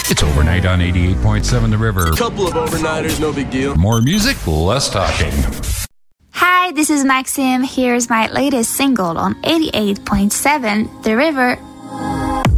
It's Overnight on 88.7 The River. Couple of overnighters, no big deal. More music, less talking. Hi, this is Maxim. Here's my latest single on 88.7 The River.